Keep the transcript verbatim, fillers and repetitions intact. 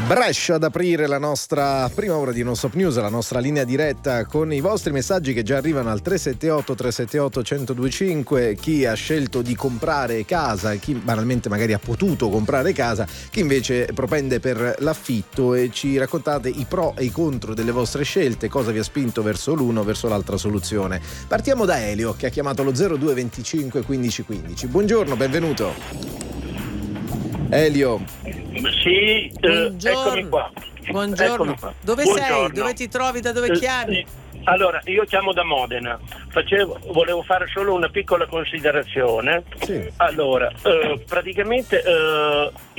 Brescia ad aprire la nostra prima ora di Non Stop News, la nostra linea diretta con i vostri messaggi che già arrivano al tre sette otto tre sette otto uno zero due cinque. Chi ha scelto di comprare casa, chi banalmente magari ha potuto comprare casa, chi invece propende per l'affitto, e ci raccontate i pro e i contro delle vostre scelte, cosa vi ha spinto verso l'uno o verso l'altra soluzione. Partiamo da Elio, che ha chiamato lo zero due venticinque quindici quindici. Buongiorno, benvenuto. Elio. Sì, eh, eccomi qua. Buongiorno. Eccomi qua. Dove Buongiorno. sei? Dove ti trovi? Da dove chiami? Eh, allora, io chiamo da Modena. Facevo, volevo fare solo una piccola considerazione. Sì. Allora, eh, praticamente eh,